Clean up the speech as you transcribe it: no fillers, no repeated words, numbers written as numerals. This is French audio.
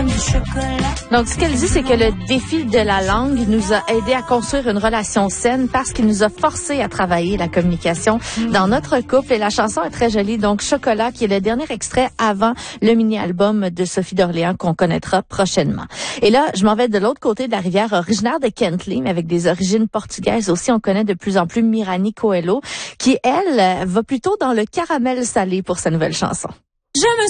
comme du chocolat. Donc, ce qu'elle dit, c'est que le défi de la langue nous a aidé à construire une relation saine parce qu'il nous a forcé à travailler la communication dans notre couple. Et la chanson est très jolie. Donc, Chocolat, qui est le dernier extrait avant le mini-album de Sophie d'Orléans qu'on connaîtra prochainement. Et là, je m'en vais de l'autre côté de la rivière, originaire de Kentley, mais avec des origines portugaises aussi. On connaît de plus en plus Mirani Coelho, qui, elle, va plutôt dans le caramel salé pour sa nouvelle chanson. Je me